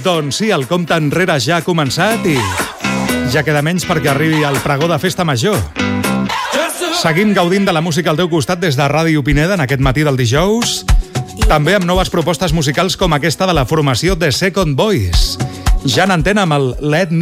Doncs sí, el compte enrere ja ha començat i ja queda menys perquè arribi el pregó de Festa Major. Seguim gaudint de la música al teu costat des de Ràdio Pineda en aquest matí del dijous, també amb noves propostes musicals com aquesta de la formació The Second Voice. Ja n'entén amb el Let Me